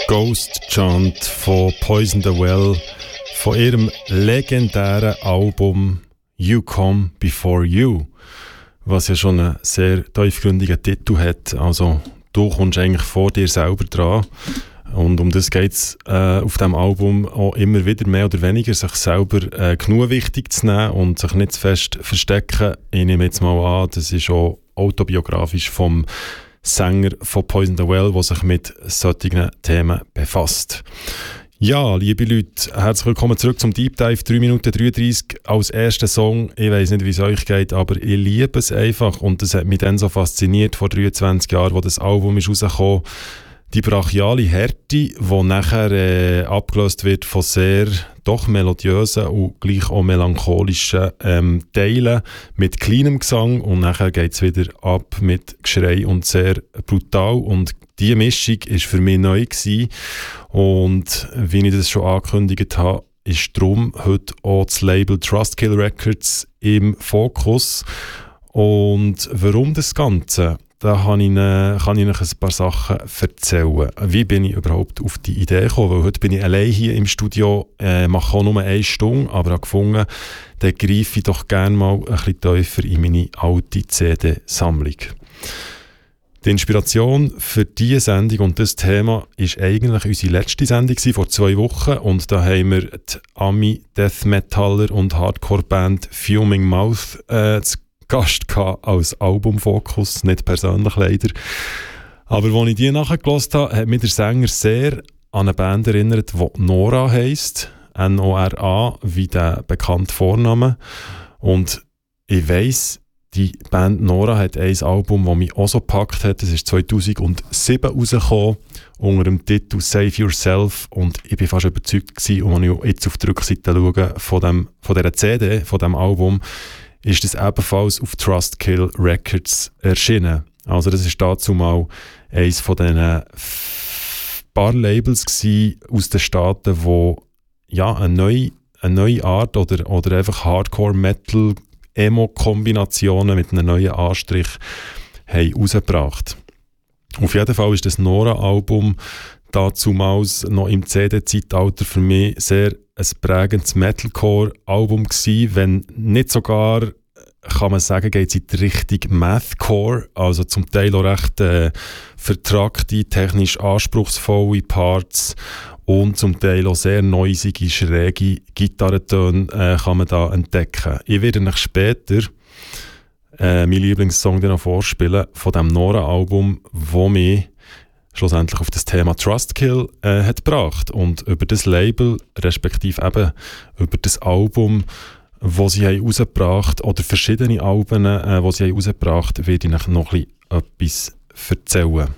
Ghost Chant von Poison the Well von ihrem legendären Album You Come Before You, was ja schon einen sehr tiefgründigen Titel hat. Also du kommst eigentlich vor dir selber dran. Und um das geht es auf diesem Album auch immer wieder mehr oder weniger, sich selber genug wichtig zu nehmen und sich nicht zu fest verstecken. Ich nehme jetzt mal an, das ist auch autobiografisch vom Sänger von Poison the Well, der sich mit solchen Themen befasst. Ja, liebe Leute, herzlich willkommen zurück zum Deep Dive, 3 Minuten 33 als erster Song. Ich weiss nicht, wie es euch geht, aber ich liebe es einfach und das hat mich dann so fasziniert vor 23 Jahren, wo das Album ist rausgekommen. Die brachiale Härte, die nachher abgelöst wird von sehr doch melodiösen und gleich auch melancholischen Teilen mit kleinem Gesang und nachher geht es wieder ab mit Geschrei und sehr brutal und diese Mischung war für mich neu gewesen. Und wie ich das schon angekündigt habe, ist darum heute auch das Label Trustkill Records im Fokus. Und warum das Ganze? Da kann ich euch ein paar Sachen erzählen. Wie bin ich überhaupt auf die Idee gekommen? Weil heute bin ich allein hier im Studio, mache auch nur 1 Stunde, aber habe gefunden, dann greife ich doch gerne mal ein bisschen tiefer in meine alte CD-Sammlung. Die Inspiration für diese Sendung und das Thema ist eigentlich unsere letzte Sendung vor 2 Wochen und da haben wir die Ami-Death-Metaller und Hardcore-Band Fuming Mouth zu Gast gehabt als Albumfokus, nicht persönlich leider. Aber als ich die nachgelassen habe, hat mich der Sänger sehr an eine Band erinnert, die Nora heisst. N-O-R-A, wie der bekannte Vorname. Und ich weiss, die Band Nora hat ein Album, das mich auch so gepackt hat. Das ist 2007 rausgekommen, unter dem Titel Save Yourself. Und ich war fast überzeugt gewesen, und wenn ich jetzt auf die Rückseite schaue von dieser CD, von diesem Album, ist das ebenfalls auf Trustkill Records erschienen. Also das ist dazu mal eines von diesen paar Labels gewesen aus den Staaten, wo ja eine neue Art oder einfach Hardcore-Metal Emo-Kombinationen mit einem neuen Anstrich haben rausgebracht. Auf jeden Fall ist das Nora-Album dazumals noch im CD-Zeitalter für mich sehr ein prägendes Metalcore-Album gewesen, wenn nicht sogar, kann man sagen, geht es in die Richtung Mathcore, also zum Teil auch recht vertrackte, technisch anspruchsvolle Parts und zum Teil auch sehr noisige, schräge Gitarrentöne kann man da entdecken. Ich werde euch später meinen Lieblingssong noch vorspielen von dem Nora-Album, wo mich schlussendlich auf das Thema Trustkill hat gebracht. Und über das Label, respektive eben über das Album, das sie rausgebracht haben, oder verschiedene Alben, die sie rausgebracht haben, werde ich euch noch etwas erzählen.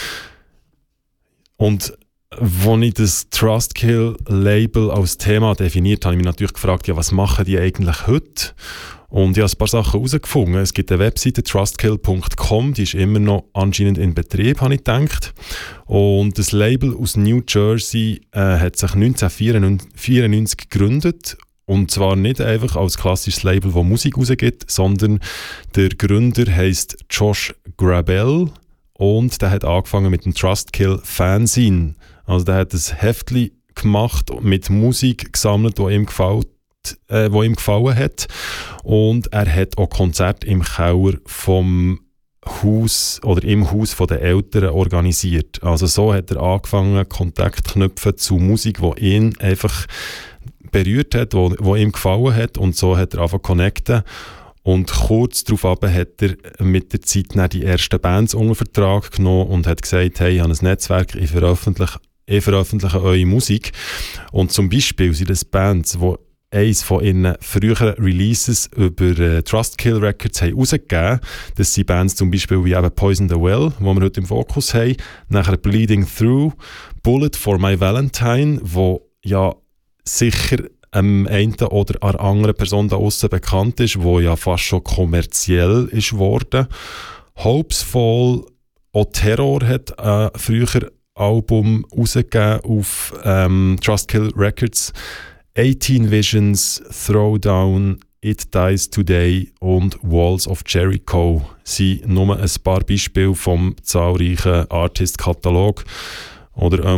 Und als ich das Trustkill-Label als Thema definiert habe, habe ich mich natürlich gefragt, ja, was machen die eigentlich heute? Und ich habe ein paar Sachen herausgefunden. Es gibt eine Webseite, trustkill.com, die ist immer noch anscheinend in Betrieb, habe ich gedacht. Und das Label aus New Jersey hat sich 1994 gegründet. Und zwar nicht einfach als klassisches Label, das Musik rausgibt, sondern der Gründer heisst Josh Grabel und der hat angefangen mit dem Trustkill Fanzine. Also der hat ein Heftchen gemacht, mit Musik gesammelt, die ihm gefallen hat. Und er hat auch Konzerte im Keller vom Haus oder im Haus der Eltern organisiert. Also so hat er angefangen, Kontakt zu knüpfen zu Musik, die ihn einfach berührt hat, wo ihm gefallen hat. Und so hat er angefangen zu connecten. Und kurz darauf hat er mit der Zeit die ersten Bands unter Vertrag genommen und hat gesagt, hey, ich habe ein Netzwerk, ich veröffentliche eure Musik. Und zum Beispiel sind das Bands, die eines von ihren früheren Releases über Trustkill Records haben rausgegeben. Das sind Bands zum Beispiel wie eben Poison the Well, die wir heute im Fokus haben. Nachher Bleeding Through, Bullet for My Valentine, wo ja sicher einen oder an anderen Person da aussen bekannt ist, wo ja fast schon kommerziell ist worden. Hopes Fall, auch Terror hat früher Album rausgegeben auf Trustkill Records. 18 Visions, Throwdown, It Dies Today und Walls of Jericho sind nur ein paar Beispiele vom zahlreichen Artist-Katalog oder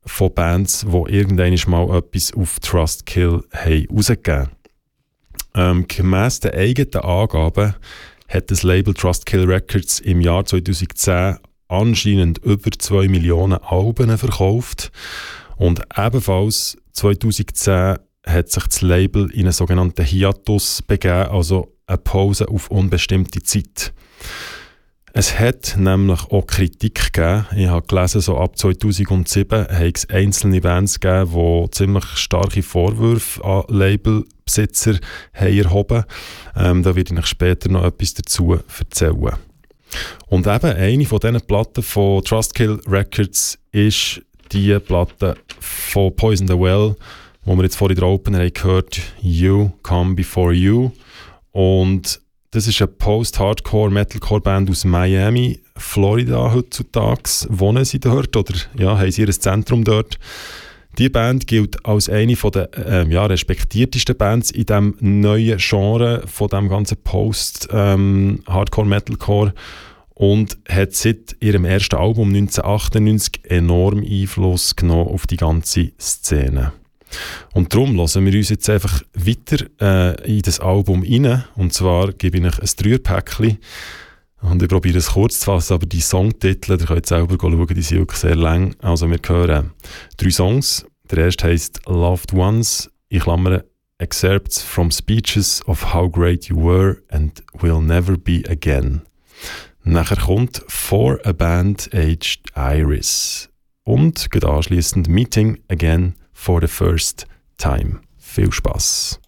von Bands, die irgendwann mal etwas auf Trustkill haben rausgegeben haben. Gemäss den eigenen Angaben hat das Label Trustkill Records im Jahr 2010 anscheinend über 2 Millionen Alben verkauft. Und ebenfalls 2010 hat sich das Label in einen sogenannten Hiatus begeben, also eine Pause auf unbestimmte Zeit. Es hat nämlich auch Kritik gegeben. Ich habe gelesen, so ab 2007 hat es einzelne Bands gegeben, die ziemlich starke Vorwürfe an Labelbesitzer haben erhoben. Da werde ich euch später noch etwas dazu erzählen. Und eben eine von diesen Platten von Trustkill Records ist die Platte von Poison the Well, wo wir jetzt vorhin den Opener haben gehört, You Come Before You. Und das ist eine Post-Hardcore-Metalcore-Band aus Miami, Florida heutzutage. Wohnen sie dort oder haben sie ihr Zentrum dort? Die Band gilt als eine der respektiertesten Bands in diesem neuen Genre von dem ganzen Post-Hardcore-Metalcore und hat seit ihrem ersten Album 1998 enorm Einfluss genommen auf die ganze Szene. Und darum hören wir uns jetzt einfach weiter in das Album rein. Und zwar gebe ich euch ein 3er-Päckchen. Und ich probiere es kurz zu fassen, aber die Songtitel, ihr könnt selber schauen, die sind wirklich sehr lang. Also wir hören 3 Songs. Der erste heisst Loved Ones, in Klammern Excerpts from Speeches of How Great You Were and Will Never Be Again. Nachher kommt For a Band Aged Iris. Und geht anschliessend Meeting Again for the First Time. Viel Spass!